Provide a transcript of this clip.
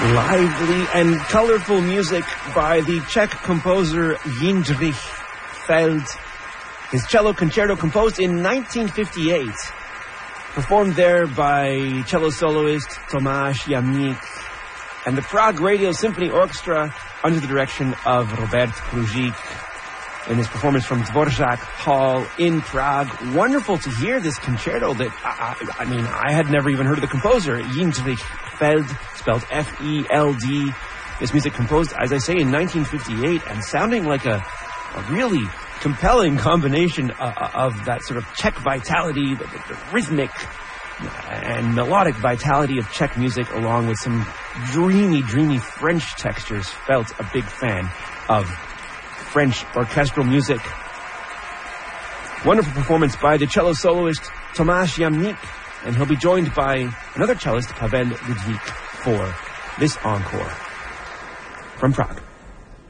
Lively and colorful music by the Czech composer Jindřich Feld. His cello concerto composed in 1958. Performed there by cello soloist Tomáš Jamník and the Prague Radio Symphony Orchestra under the direction of Robert Kružík in his performance from Dvořák Hall in Prague. Wonderful to hear this concerto that, I had never even heard of the composer, Jindřich Feld, spelled F-E-L-D. This music composed, as I say, in 1958 and sounding like a really compelling combination of that sort of Czech vitality, the rhythmic and melodic vitality of Czech music, along with some dreamy French textures. Felt a big fan of French orchestral music. Wonderful performance by the cello soloist Tomáš Jamník, and he'll be joined by another cellist, Pavel Ludvík, for this encore from Prague.